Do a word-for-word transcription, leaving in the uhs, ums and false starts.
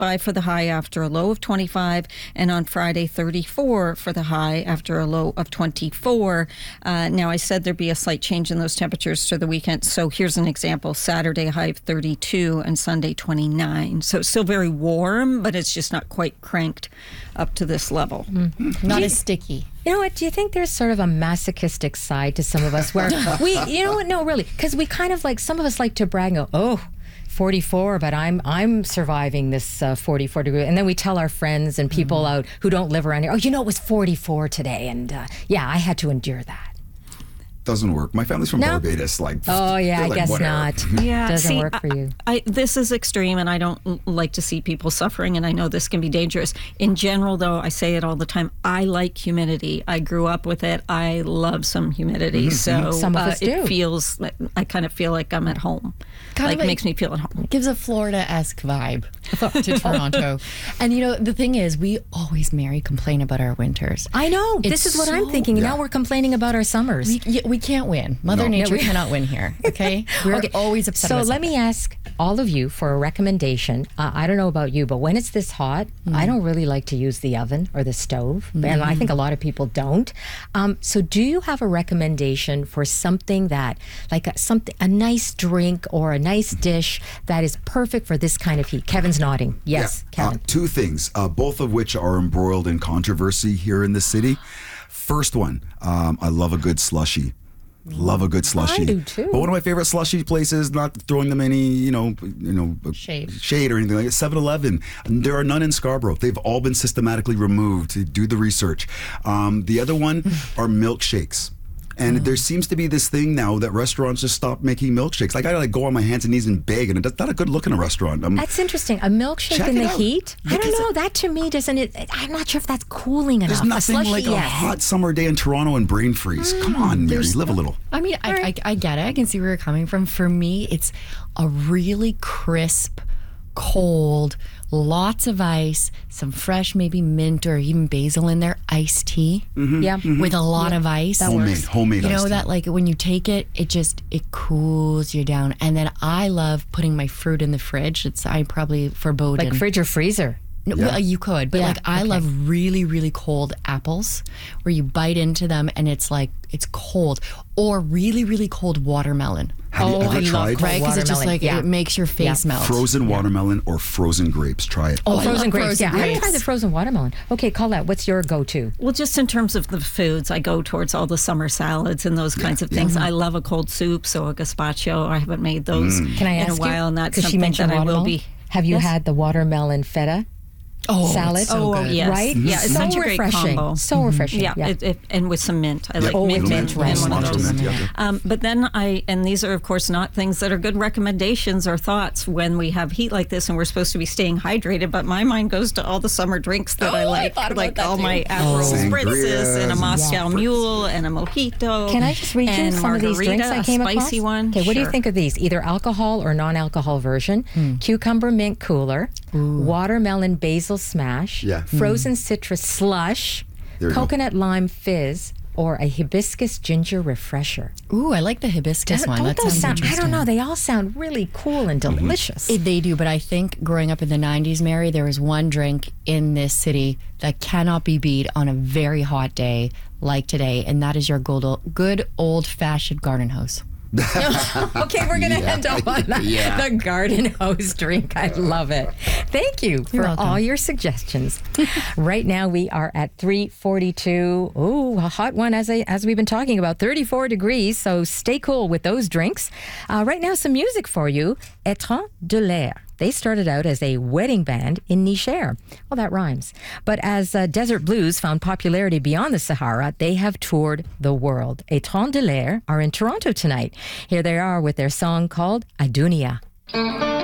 twenty-five for the high after a low of twenty-five, and on Friday, thirty-four for the high after a low of twenty-four. Uh, now, I said there'd be a slight change in those temperatures for the weekend, so here's an example. Saturday, high of thirty-two, and Sunday, twenty-nine. So it's still very warm, but it's just not quite cranked up to this level. Mm. Not as sticky. You know what? Do you think there's sort of a masochistic side to some of us where we, you know what? No, really, because we kind of like, some of us like to brag and go, oh, forty-four, but I'm I'm surviving this uh, forty-four degree. And then we tell our friends and people mm-hmm. out who don't live around here, oh, you know, it was forty-four today. And uh, yeah, I had to endure that. Doesn't work. My family's from no? Barbados. Like, oh yeah, I like, guess whatever. not. Yeah, doesn't see, work for you. I, I, this is extreme, and I don't like to see people suffering. And I know this can be dangerous. In general, though, I say it all the time. I like humidity. I grew up with it. I love some humidity. Mm-hmm. So some of uh, us do. It feels. I kind of feel like I'm at home. Kind like, of like makes me feel at home. Gives a Florida-esque vibe to Toronto. And you know, the thing is, we always, Mary, complain about our winters. I know. It's this is what so, I'm thinking. yeah. Now we're complaining about our summers. We, yeah, we can't win. Mother No. Nature No, we- cannot win here. Okay, we're Okay, always upset. So about let something. me ask all of you for a recommendation. Uh, I don't know about you, but when it's this hot, mm. I don't really like to use the oven or the stove, mm. and I think a lot of people don't. Um, so do you have a recommendation for something that, like a, something, a nice drink or a nice dish that is perfect for this kind of heat? Kevin's nodding. Yes, Yeah. Kevin. Uh, two things, uh, both of which are embroiled in controversy here in the city. First one, um, I love a good slushie. Love a good slushie. I do too. But one of my favorite slushie places, not throwing them any, you know, you know, Shade. shade or anything like that, seven eleven. There are none in Scarborough. They've all been systematically removed. Do the research. Um, the other one are milkshakes. And Mm. there seems to be this thing now that restaurants just stop making milkshakes. Like I gotta like go on my hands and knees and beg, and it's not a good look in a restaurant. Um, That's interesting. A milkshake Check in it the out. heat? I Because don't know. That to me doesn't. It, I'm not sure if that's cooling enough. There's A nothing slushie, like a yes. hot summer day in Toronto and brain freeze. Come on, Mary, live a little. I mean, I, I, I get it. I can see where you're coming from. For me, it's a really crisp, cold, lots of ice, some fresh maybe mint or even basil in there, iced tea Mm-hmm. Yeah. with a lot of ice. That Homemade, works. homemade You know iced tea. that like when you take it, it just it cools you down. And then I love putting my fruit in the fridge. It's I probably forbode Like fridge or freezer. No, Yeah. well, you could, but Yeah, like I okay. love really, really cold apples where you bite into them and it's like it's cold, or really, really cold watermelon. Have you Oh, ever I love tried cold Right, because it's just watermelon, like yeah. it makes your face Yeah. melt. frozen watermelon or frozen grapes? Try it. Oh, I frozen love grapes. frozen yeah, I haven't grapes. tried the frozen watermelon. Okay, Colette, what's your go-to? Well, just in terms of the foods, I go towards all the summer salads and those kinds of things. I love a cold soup, so a gazpacho. I haven't made those Can I in ask a while, you? and that's 'Cause she something mentioned that I will watermelon. be. Have you Yes. had the watermelon feta Oh, salad? it's so Oh, good. yes. Right? Yeah, it's so such a great refreshing. combo. So refreshing. Yeah, Yeah. It, it, and with some mint. I Yeah. like Oh, mint, with mint, mint, right. in one of Cilantro those. mint, yeah, yeah. Um, but then I, and these are of course not things that are good recommendations or thoughts when we have heat like this and we're supposed to be staying hydrated. But my mind goes to all the summer drinks that I Oh, I like, thought about like that all too. my Aperol Sangrias spritzes and a and Moscow yeah. Mule and a mojito. Can I just read you and some of these margarita, drinks I a came spicy across? one. Okay, what do you Sure. think of these? Either alcohol or non-alcohol version. Cucumber mint cooler, watermelon basil smash, Yeah. frozen citrus slush, There you go. coconut lime fizz, or a hibiscus ginger refresher. Ooh, I like the hibiscus Don't- one. don't That those sounds sound, I interesting. don't know. They all sound really cool and delicious. It- they do, but I think growing up in the nineties, Mary, there was one drink in this city that cannot be beat on a very hot day like today, and that is your good, ol- good old-fashioned garden hose. Okay, we're going to end up on that. Yeah. The garden hose drink. I love it. Thank you for welcome. all your suggestions. Right now we are at three forty-two. Ooh, a hot one as I, as we've been talking about, thirty-four degrees. So stay cool with those drinks. Uh, right now, some music for you. Étrange de l'air. They started out as a wedding band in Niger. Well, that rhymes. But as uh, Desert Blues found popularity beyond the Sahara, they have toured the world. Étrange de l'air are in Toronto tonight. Here they are with their song called Adunia.